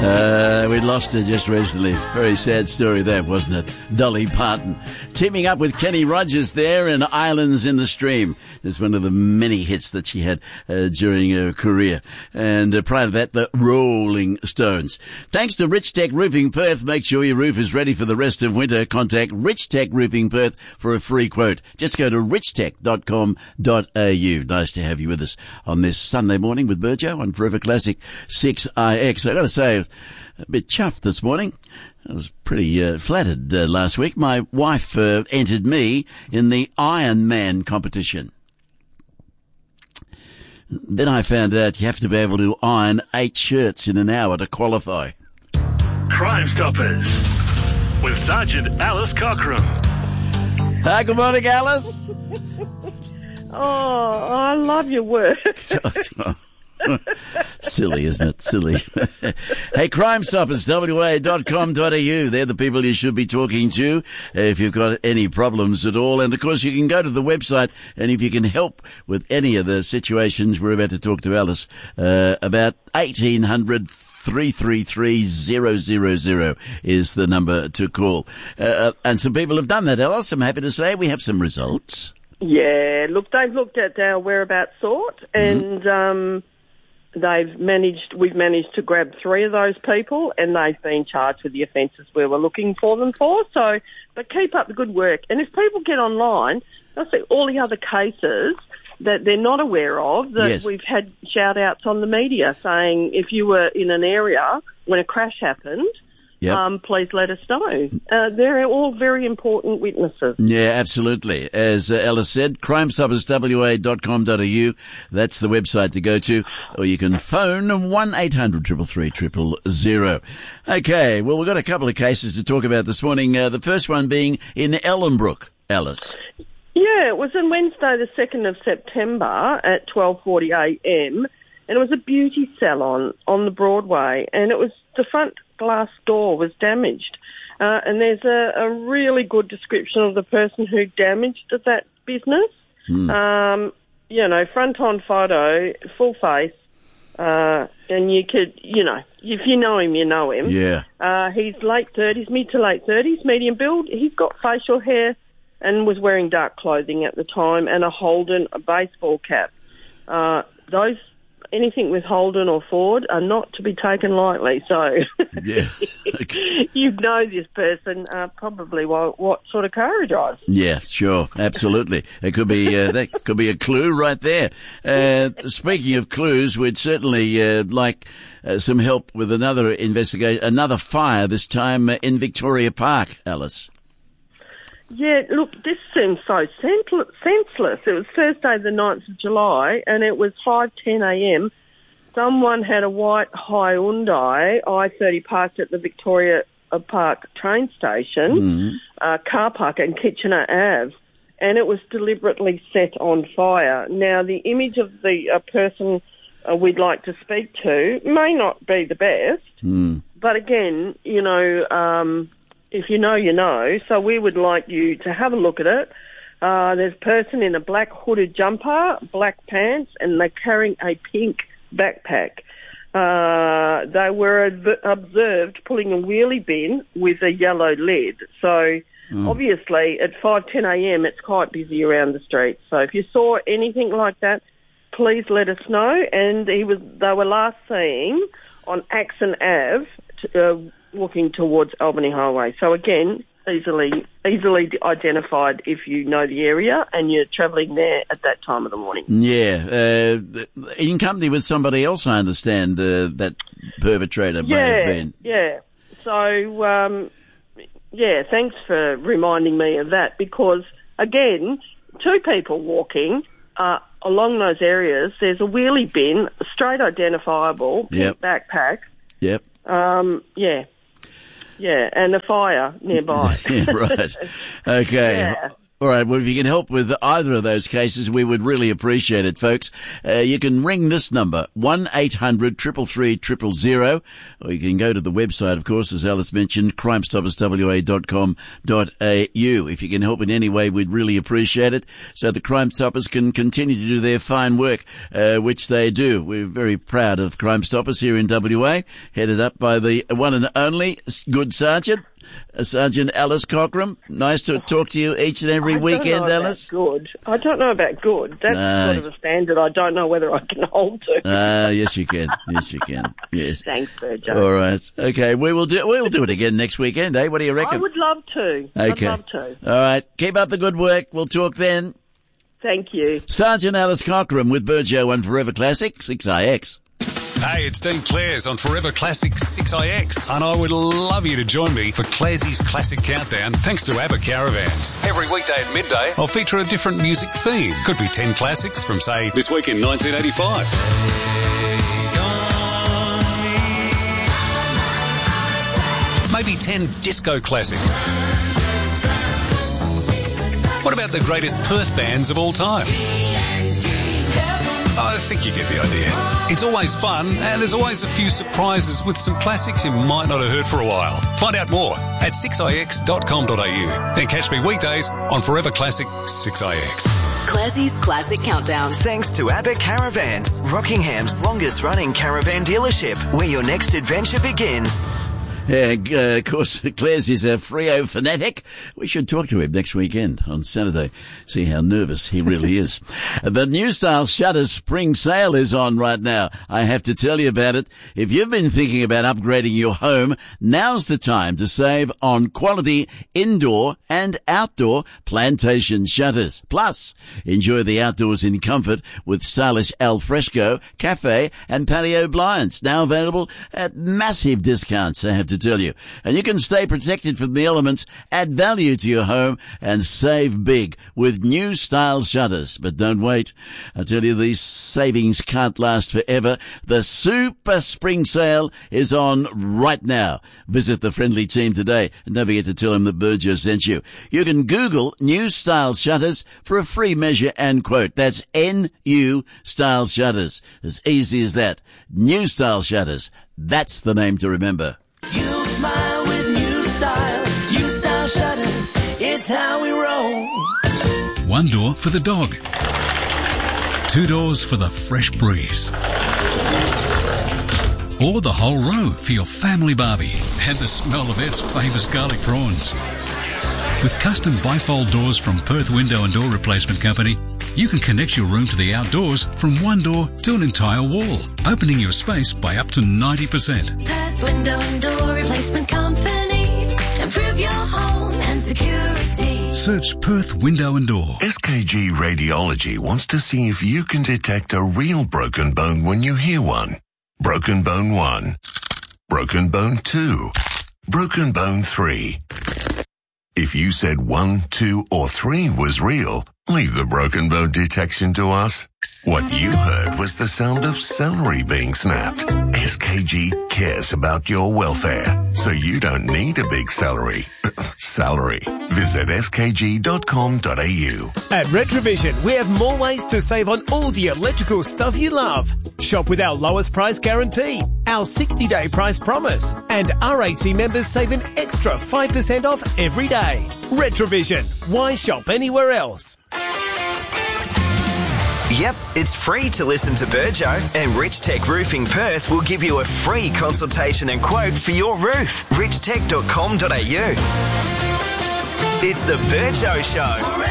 We lost her just recently. Very sad story that, wasn't it? Dolly Parton. Teaming up with Kenny Rogers there in Islands in the Stream. It's one of the many hits that she had during her career. And prior to that, the Rolling Stones. Thanks to Rich Tech Roofing Perth. Make sure your roof is ready for the rest of winter. Contact Rich Tech Roofing Perth for a free quote. Just go to richtech.com.au. Nice to have you with us on this Sunday morning with Burjo on Forever Classic 6IX. I got to say, a bit chuffed this morning. I was pretty flattered last week. My wife entered me in the Iron Man competition. Then I found out you have to be able to iron 8 shirts in an hour to qualify. Crime Stoppers with Sergeant Alice Cockram. Hi, good morning, Alice. Oh, I love your work. Silly, isn't it? Silly. Hey, Crime Stoppers, wa.com.au. They're the people you should be talking to if you've got any problems at all. And, of course, you can go to the website, and if you can help with any of the situations we're about to talk to Alice about, 1800 333 000 is the number to call. And some people have done that, Alice. I'm happy to say we have some results. Yeah, look, they've looked at our whereabouts sort, and we've managed to grab 3 of those people, and they've been charged with the offences we were looking for them for. So, but keep up the good work. And if people get online, they'll see all the other cases that they're not aware of, that Yes. we've had shout-outs on the media saying if you were in an area when a crash happened, Yep. please let us know. They're all very important witnesses. Yeah, absolutely. As Alice said, crimestopperswa.com.au. That's the website to go to. Or you can phone 1-800 333 000. Okay, well, we've got a couple of cases to talk about this morning. The first one being in Ellenbrook, Alice. Yeah, it was on Wednesday the 2nd of September at 12:40 a.m. and it was a beauty salon on the Broadway, and it was the front glass door was damaged. And there's a really good description of the person who damaged that business. Front on photo, full face, and you could, if you know him, you know him. Yeah. He's late 30s, mid to late 30s, medium build. He's got facial hair and was wearing dark clothing at the time and a Holden baseball cap. Anything with Holden or Ford are not to be taken lightly. So Yeah. Okay. you know this person probably what sort of car he drives. Yeah, sure. Absolutely. It could be, that could be a clue right there. Speaking of clues, we'd certainly like some help with another investigation, another fire, this time in Victoria Park, Alice. Yeah, look, this seems so senseless. It was Thursday the 9th of July and it was 5:10 a.m. Someone had a white Hyundai i30 parked at the Victoria Park train station, car park in Kitchener Ave, and it was deliberately set on fire. Now, the image of the person we'd like to speak to may not be the best, but again, if you know, you know. So we would like you to have a look at it. There's a person in a black hooded jumper, black pants, and they're carrying a pink backpack. They were observed pulling a wheelie bin with a yellow lid. So obviously at 5:10 a.m. it's quite busy around the street. So if you saw anything like that, please let us know. And they were last seen on Axon Ave, walking towards Albany Highway. So again, easily identified if you know the area and you're travelling there at that time of the morning. Yeah, in company with somebody else, I understand, that perpetrator may have been. Yeah. So, thanks for reminding me of that, because again, 2 people walking along those areas, there's a wheelie bin, straight identifiable, pink backpack. Yep. Yeah, and a fire nearby. Yeah, right. Okay. Yeah. All right, well, if you can help with either of those cases, we would really appreciate it, folks. You can ring this number, 1-800-333-000, or you can go to the website, of course, as Alice mentioned, crimestopperswa.com.au. If you can help in any way, we'd really appreciate it, so the Crime Stoppers can continue to do their fine work, which they do. We're very proud of Crime Stoppers here in WA, headed up by the one and only Good Sergeant. Sergeant Alice Cockram. Nice to talk to you each and every weekend, Alice. Good. I don't know about good. That's sort of a standard I don't know whether I can hold to. Yes, you can. Yes, you can. Yes. Thanks, Virgil. All right. Okay. We'll do it again next weekend, eh? What do you reckon? I would love to. Okay. I'd love to. All right. Keep up the good work. We'll talk then. Thank you. Sergeant Alice Cockram with Burjo on Forever Classic 6IX. Hey, it's Dean Clares on Forever Classic 6IX, and I would love you to join me for Clarsey's Classic Countdown, thanks to ABBA Caravans. Every weekday at midday, I'll feature a different music theme. Could be 10 classics from, say, this week in 1985. Maybe 10 disco classics. What about the greatest Perth bands of all time? I think you get the idea. It's always fun, and there's always a few surprises with some classics you might not have heard for a while. Find out more at 6ix.com.au and catch me weekdays on Forever Classic 6ix. Classie's Classic Countdown. Thanks to ABBA Caravans, Rockingham's longest running caravan dealership, where your next adventure begins. Of course, Claire's is a Freo fanatic. We should talk to him next weekend on Saturday. See how nervous he really is. The New Style Shutters spring sale is on right now. I have to tell you about it. If you've been thinking about upgrading your home, now's the time to save on quality indoor and outdoor plantation shutters. Plus, enjoy the outdoors in comfort with stylish al fresco, cafe and patio blinds. Now available at massive discounts, I have to tell you. And you can stay protected from the elements, add value to your home, and save big with New Style Shutters. But don't wait. I tell you, these savings can't last forever. The Super Spring Sale is on right now. Visit the friendly team today, and don't forget to tell them that Burjo sent you. You can Google New Style Shutters for a free measure and quote. That's NU Style Shutters. As easy as that. New Style Shutters. That's the name to remember. You'll smile with New Style. New Style Shutters. It's how we roll. One door for the dog. Two doors for the fresh breeze. Or the whole row for your family barbie and the smell of Ed's famous garlic prawns. With custom bifold doors from Perth Window and Door Replacement Company, you can connect your room to the outdoors from one door to an entire wall, opening your space by up to 90%. Perth Window and Door Replacement Company. Improve your home and security. Search Perth Window and Door. SKG Radiology wants to see if you can detect a real broken bone when you hear one. Broken bone 1. Broken bone 2. Broken bone 3. If you said 1, 2, or 3 was real, leave the broken bone detection to us. What you heard was the sound of celery being snapped. SKG cares about your welfare, so you don't need a big salary. Visit skg.com.au. At Retrovision, we have more ways to save on all the electrical stuff you love. Shop with our lowest price guarantee, our 60-day price promise, and RAC members save an extra 5% off every day. Retrovision. Why shop anywhere else? Yep, it's free to listen to Burjo, and Rich Tech Roofing Perth will give you a free consultation and quote for your roof. richtech.com.au. It's the Burjo Show.